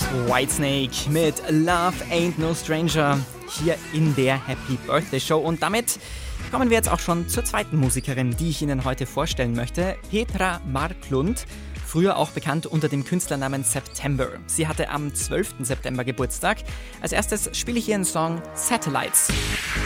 Whitesnake mit Love Ain't No Stranger hier in der Happy Birthday Show. Und damit kommen wir jetzt auch schon zur zweiten Musikerin, die ich Ihnen heute vorstellen möchte. Petra Marklund, früher auch bekannt unter dem Künstlernamen September. Sie hatte am 12. September Geburtstag. Als erstes spiele ich ihren Song Satellites.